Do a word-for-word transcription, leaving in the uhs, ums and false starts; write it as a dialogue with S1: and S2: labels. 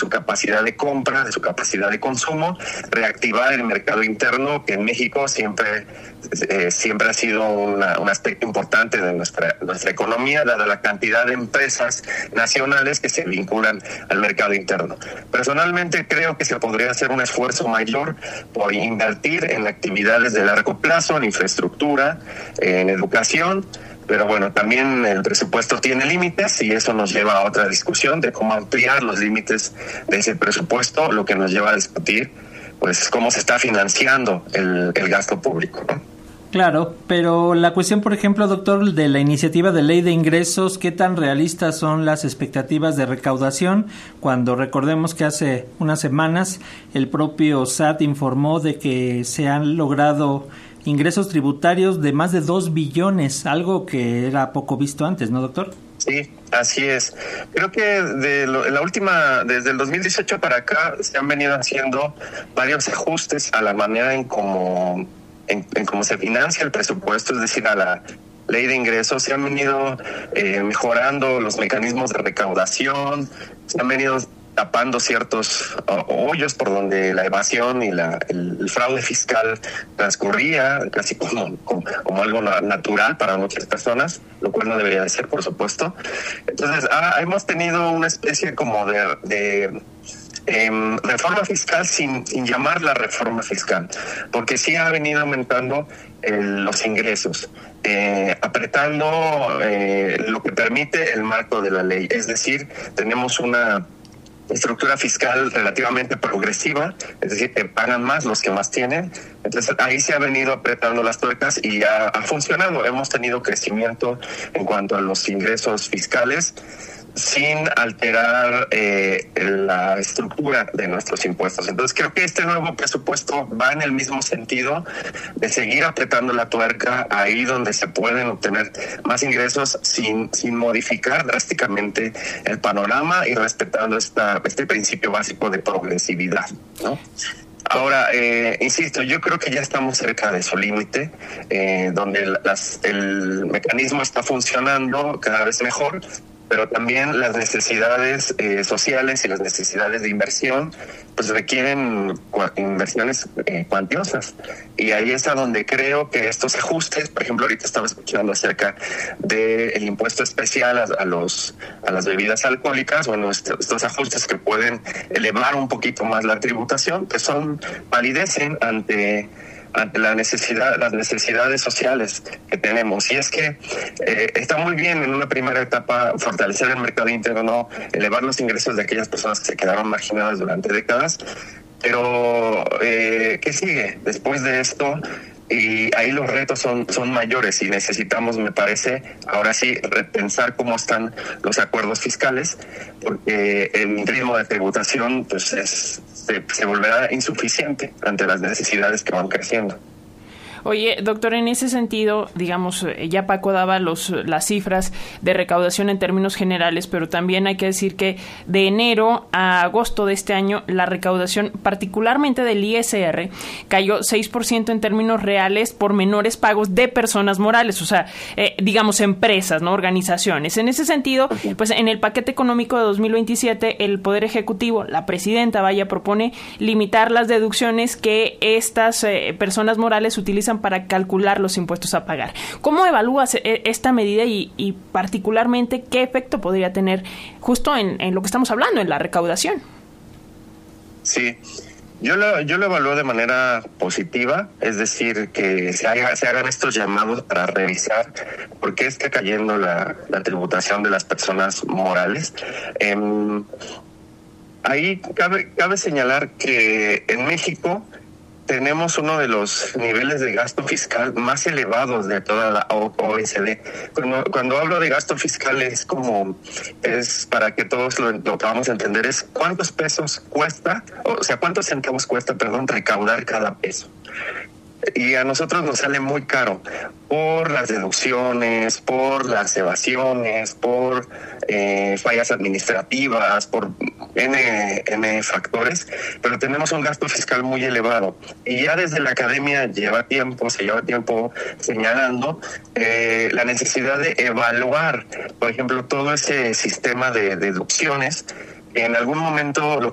S1: su capacidad de compra, de su capacidad de consumo, reactivar el mercado interno, que en México siempre, eh, siempre ha sido una, un aspecto importante de nuestra, nuestra economía, dada la cantidad de empresas nacionales que se vinculan al mercado interno. Personalmente creo que se podría hacer un esfuerzo mayor por invertir en actividades de largo plazo, en infraestructura, en educación, pero bueno, también el presupuesto tiene límites y eso nos lleva a otra discusión de cómo ampliar los límites de ese presupuesto, lo que nos lleva a discutir pues cómo se está financiando el, el gasto público, ¿no?
S2: Claro, pero la cuestión, por ejemplo, doctor, de la iniciativa de ley de ingresos, ¿qué tan realistas son las expectativas de recaudación? Cuando recordemos que hace unas semanas el propio S A T informó de que se han logrado ingresos tributarios de más de dos billones, algo que era poco visto antes, ¿no, doctor?
S1: Sí, así es. Creo que de lo, la última, desde el dos mil dieciocho para acá, se han venido haciendo varios ajustes a la manera en cómo, en, en cómo se financia el presupuesto, es decir, a la ley de ingresos. Se han venido eh, mejorando los mecanismos de recaudación, se han venido tapando ciertos uh, hoyos por donde la evasión y la, el, el fraude fiscal transcurría casi como, como, como algo natural para muchas personas, lo cual no debería de ser, por supuesto. Entonces, ah, hemos tenido una especie como de, de eh, reforma fiscal sin, sin llamarla reforma fiscal, porque sí ha venido aumentando el, los ingresos, eh, apretando eh, lo que permite el marco de la ley. Es decir, tenemos una estructura fiscal relativamente progresiva, es decir, que pagan más los que más tienen. Entonces ahí se ha venido apretando las tuercas y ya ha funcionado. Hemos tenido crecimiento en cuanto a los ingresos fiscales sin alterar eh, la estructura de nuestros impuestos. Entonces creo que este nuevo presupuesto va en el mismo sentido de seguir apretando la tuerca ahí donde se pueden obtener más ingresos sin, sin modificar drásticamente el panorama y respetando esta, este principio básico de progresividad, ¿no? Ahora, eh, insisto, yo creo que ya estamos cerca de su límite, eh, donde las, el mecanismo está funcionando cada vez mejor, pero también las necesidades eh, sociales y las necesidades de inversión pues requieren cu- inversiones eh, cuantiosas, y ahí es a donde creo que estos ajustes, por ejemplo, ahorita estaba escuchando acerca del impuesto especial a, a los a las bebidas alcohólicas. Bueno, est- estos ajustes que pueden elevar un poquito más la tributación, que son validecen ante ante la necesidad, las necesidades sociales que tenemos. Y es que eh, está muy bien en una primera etapa fortalecer el mercado interno, elevar los ingresos de aquellas personas que se quedaron marginadas durante décadas, pero eh, ¿qué sigue después de esto? Y ahí los retos son, son mayores y necesitamos, me parece, ahora sí, repensar cómo están los acuerdos fiscales, porque el ritmo de tributación pues es, se, se volverá insuficiente ante las necesidades que van creciendo.
S3: Oye, doctor, en ese sentido, digamos, ya Paco daba los, las cifras de recaudación en términos generales, pero también hay que decir que de enero a agosto de este año la recaudación, particularmente del I S R, cayó seis por ciento en términos reales por menores pagos de personas morales, o sea, eh, digamos, empresas, ¿no? Organizaciones. En ese sentido, pues en el paquete económico de dos mil veintisiete, el Poder Ejecutivo, la presidenta, vaya, propone limitar las deducciones que estas eh, personas morales utilizan para calcular los impuestos a pagar. ¿Cómo evalúas esta medida y, y particularmente qué efecto podría tener justo en, en lo que estamos hablando, en la recaudación?
S1: Sí, yo lo, yo lo evalúo de manera positiva, es decir, que se, haga, se hagan estos llamados para revisar por qué está cayendo la, la tributación de las personas morales. Eh, ahí cabe, cabe señalar que en México tenemos uno de los niveles de gasto fiscal más elevados de toda la O E C D. Cuando, cuando hablo de gasto fiscal es como, es para que todos lo, lo podamos entender, es cuántos pesos cuesta, o sea, cuántos centavos cuesta, perdón, recaudar cada peso. Y a nosotros nos sale muy caro por las deducciones, por las evasiones, por eh, fallas administrativas, por N, N factores, pero tenemos un gasto fiscal muy elevado. Y ya desde la academia lleva tiempo, se lleva tiempo señalando eh, la necesidad de evaluar, por ejemplo, todo ese sistema de deducciones. En algún momento lo